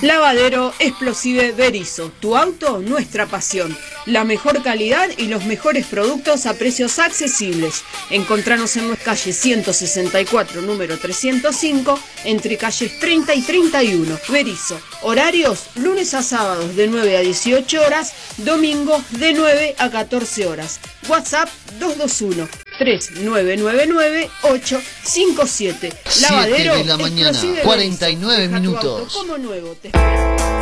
Lavadero Explosive Berisso, tu auto, nuestra pasión. La mejor calidad y los mejores productos a precios accesibles. Encontranos en nuestra calle 164, número 305, entre calles 30 y 31. Berisso, horarios lunes a sábados de 9 a 18 horas, domingos de 9 a 14 horas. WhatsApp 221 3999 857. Lavadero 7 de la mañana, 49 minutos. Como nuevo.